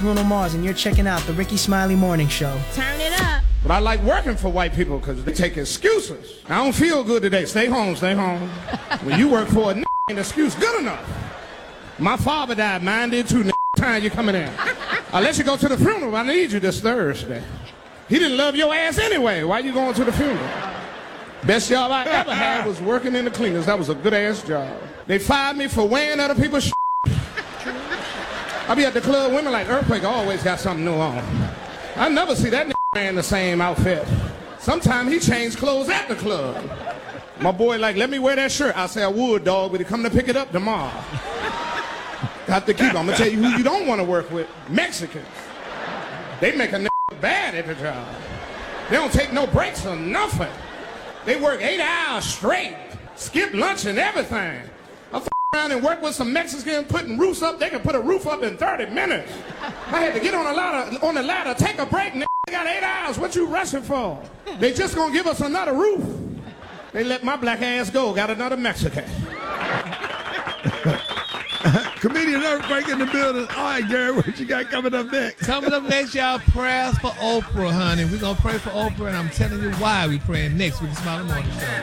Bruno Mars, and you're checking out the Ricky Smiley Morning Show. Turn it up. But I like working for white people because they take excuses. I don't feel good today. Stay home, stay home. When you work for a an excuse good enough. My father died, mine did too. Time you coming in. Unless you go to the funeral, I need you this Thursday. He didn't love your ass anyway. Why you going to the funeral? Best job I ever had was working in the cleaners. That was a good ass job. They fired me for wearing other people's shit. I be at the club, women like Earthquake always got something new on. I never see that wearing the same outfit. Sometimes he changed clothes at the club. My boy like, let me wear that shirt. I say I would, dog, but he come to pick it up tomorrow. Got to keep it. I'm gonna tell you who you don't want to work with. Mexicans. They make a bad at the job. They don't take no breaks or nothing. They work 8 hours straight, skip lunch and everything. I around and work with some Mexicans putting roofs up. They can put a roof up in 30 minutes. I had to get on the ladder, take a break, and they got 8 hours. What you rushing for? They just gonna give us another roof. They let my black ass go, got another Mexican. Comedian Earthquake in the building. All right, Gary, what you got coming up next? Coming up next, y'all, prayers for Oprah, honey. We're going to pray for Oprah, and I'm telling you why we praying next with the Smiley Morning Show.